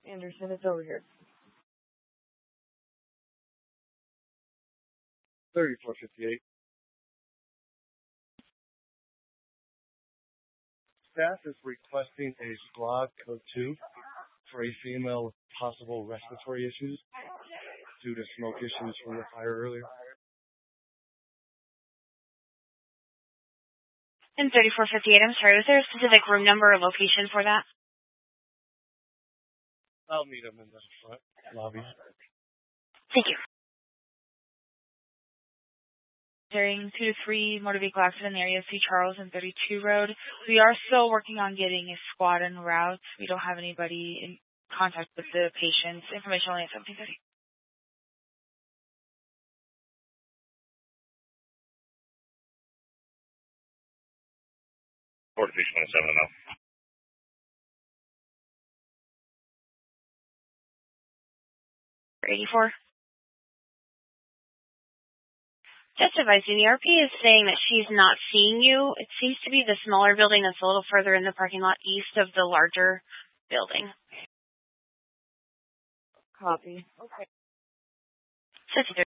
Anderson, it's over here. 3458. Staff is requesting a squad code 2 for a female with possible respiratory issues due to smoke issues from the fire earlier. And 3458, I'm sorry, was there a specific room number or location for that? I'll meet them in the front lobby. Thank you. During 2 to 3 motor vehicle accident in the area of C. Charles and 32 Road. We are still working on getting a squad en route. We don't have anybody in contact with the patients. Information only at 1730. Port 327 now. $84. Just advising, the RP is saying that she's not seeing you. It seems to be the smaller building that's a little further in the parking lot east of the larger building. Copy. Okay. 53.